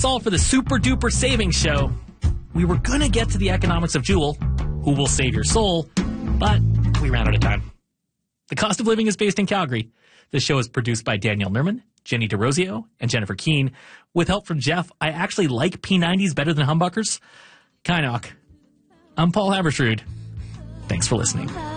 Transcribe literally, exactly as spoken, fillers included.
That's all for the Super Duper Savings Show. We were going to get to the economics of Juul, who will save your soul, but we ran out of time. The Cost of Living is based in Calgary. The show is produced by Danielle Nerman, Jenny DeRosio, and Jennifer Keene. With help from Jeff, I actually like P nineties better than humbuckers. Kynoch. I'm Paul Habersrud. Thanks for listening.